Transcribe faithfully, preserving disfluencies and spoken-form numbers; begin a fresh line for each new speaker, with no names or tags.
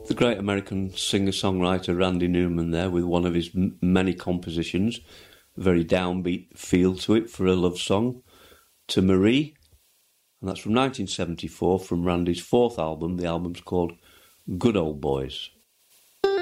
The great American singer-songwriter Randy Newman there with one of his m- many compositions, a very downbeat feel to it for a love song, To Marie, and that's from nineteen seventy-four from Randy's fourth album. The album's called Good Old Boys.